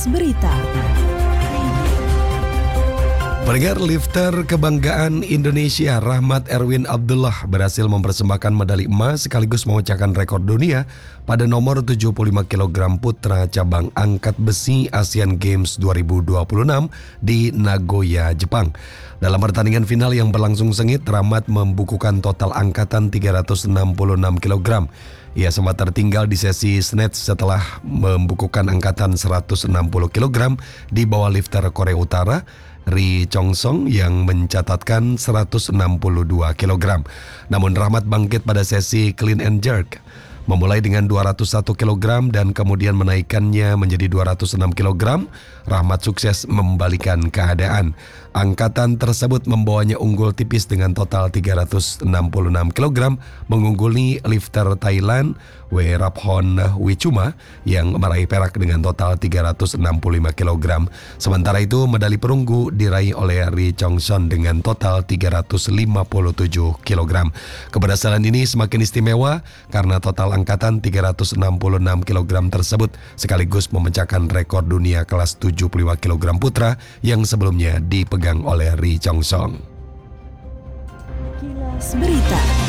Berita. Pendengar, lifter kebanggaan Indonesia Rahmat Erwin Abdullah berhasil mempersembahkan medali emas sekaligus memecahkan rekor dunia pada nomor 75 kg putra cabang angkat besi Asian Games 2026 di Nagoya, Jepang. Dalam pertandingan final yang berlangsung sengit, Rahmat membukukan total angkatan 366 kg. Ia sempat tertinggal di sesi snatch setelah membukukan angkatan 160 kg di bawah lifter Korea Utara Ri Chong-song yang mencatatkan 162 kg. Namun Rahmat bangkit pada sesi clean and jerk, memulai dengan 201 kg dan kemudian menaikkannya menjadi 206 kg. Rahmat sukses membalikan keadaan. Angkatan tersebut membawanya unggul tipis dengan total 366 kg, mengungguli lifter Thailand Weraphon Wichuma yang meraih perak dengan total 365 kg. Sementara itu, medali perunggu diraih oleh Ri Chong-song dengan total 357 kg. Keberhasilan ini semakin istimewa karena total angkatan 366 kg tersebut sekaligus memecahkan rekor dunia kelas 75 kg putra yang sebelumnya dipegang oleh Ri Chong-song. Kilas Berita.